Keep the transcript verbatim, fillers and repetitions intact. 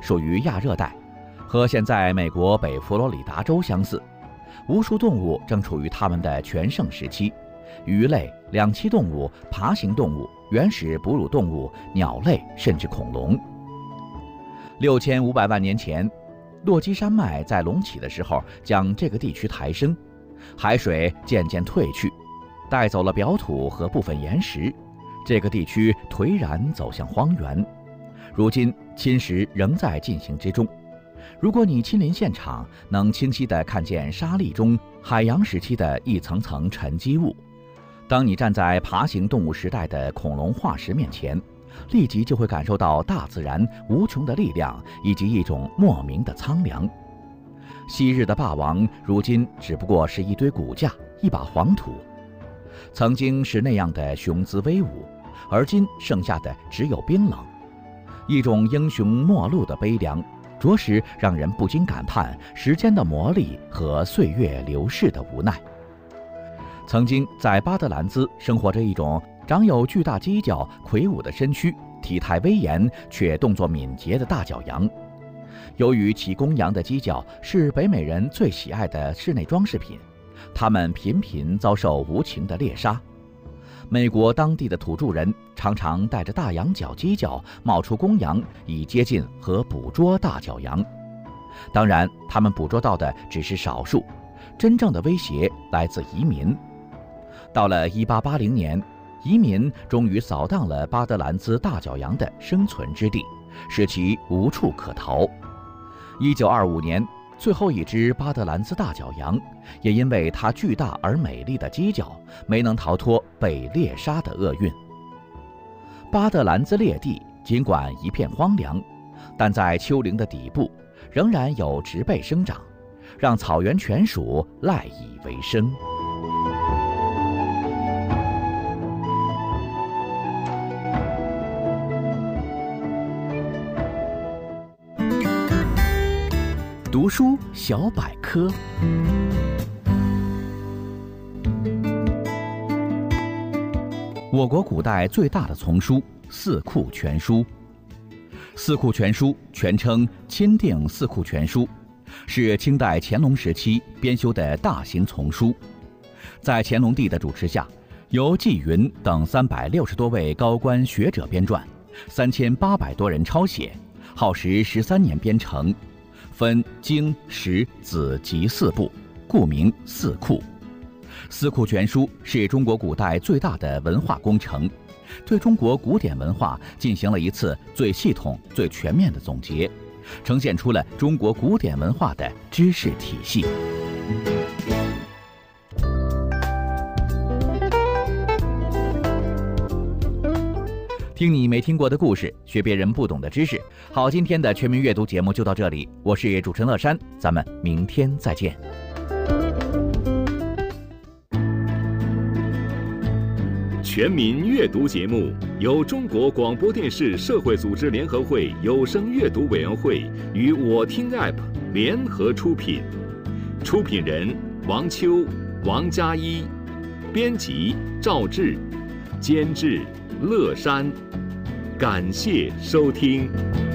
属于亚热带，和现在美国北佛罗里达州相似。无数动物正处于它们的全盛时期，鱼类、两栖动物、爬行动物、原始哺乳动物、鸟类，甚至恐龙。六千五百万年前，落基山脉在隆起的时候，将这个地区抬升，海水渐渐退去，带走了表土和部分岩石，这个地区颓然走向荒原。如今侵蚀仍在进行之中。如果你亲临现场，能清晰地看见沙砾中海洋时期的一层层沉积物。当你站在爬行动物时代的恐龙化石面前，立即就会感受到大自然无穷的力量以及一种莫名的苍凉。昔日的霸王，如今只不过是一堆骨架，一把黄土。曾经是那样的雄姿威武，而今剩下的只有冰冷，一种英雄末路的悲凉，着实让人不禁感叹时间的磨砺和岁月流逝的无奈。曾经在巴德兰兹生活着一种长有巨大犄角、魁梧的身躯、体态威严却动作敏捷的大角羊。由于其公羊的犄角是北美人最喜爱的室内装饰品，它们频频遭受无情的猎杀。美国当地的土著人常常带着大羊角犄角冒出公羊，以接近和捕捉大角羊。当然，他们捕捉到的只是少数，真正的威胁来自移民。到了一八八零年，移民终于扫荡了巴德兰兹大角羊的生存之地，使其无处可逃。一九二五年，最后一只巴德兰兹大角羊也因为它巨大而美丽的犄角，没能逃脱被猎杀的厄运。巴德兰兹猎地尽管一片荒凉，但在丘陵的底部仍然有植被生长，让草原犬属赖以为生。读书小百科。我国古代最大的丛书《四库全书》，《四库全书》全称《钦定四库全书》，是清代乾隆时期编修的大型丛书。在乾隆帝的主持下，由纪云等三百六十多位高官学者编撰，三千八百多人抄写，耗时十三年编成。分经、史、子、集四部，故名四库。四库全书是中国古代最大的文化工程，对中国古典文化进行了一次最系统、最全面的总结，呈现出了中国古典文化的知识体系。听你没听过的故事，学别人不懂的知识。好，今天的全民阅读节目就到这里，我是主持人乐山，咱们明天再见。 全民阅读节目由中国广播电视社会组织联合会有声阅读委员会与我听 App 联合出品，出品人王秋、王佳一，编辑赵志，监制乐山。感谢收听。